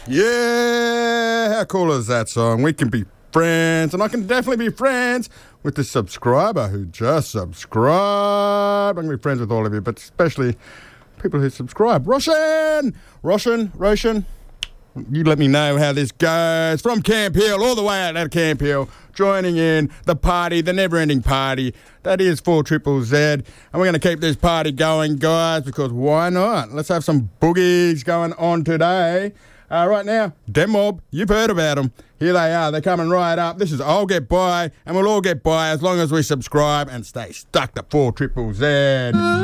Yeah, how cool is that song? We can be friends, and I can definitely be friends with the subscriber who just subscribed. I can be friends with all of you, but especially people who subscribe. Roshan, you let me know how this goes. From Camp Hill, all the way out at Camp Hill, joining in the party, the never-ending party. That is 4ZZZ. And we're going to keep this party going, guys, because why not? Let's have some boogies going on today. Right now, Dem Mob, you've heard about them. Here they are. They're coming right up. This is I'll Get By, and we'll all get by as long as we subscribe and stay stuck to 4ZZZ.